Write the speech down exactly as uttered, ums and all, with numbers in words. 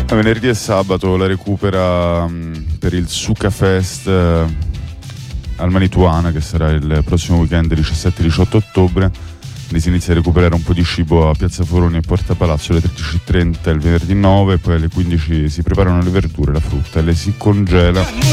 Venerdì e sabato la recupera mh, per il Suca Fest eh, al Manituana, che sarà il prossimo weekend diciassette diciotto ottobre. Quindi si inizia a recuperare un po' di cibo a Piazza Foroni e Porta Palazzo alle tredici e trenta il venerdì nove, poi alle quindici si preparano le verdure, la frutta e le si congela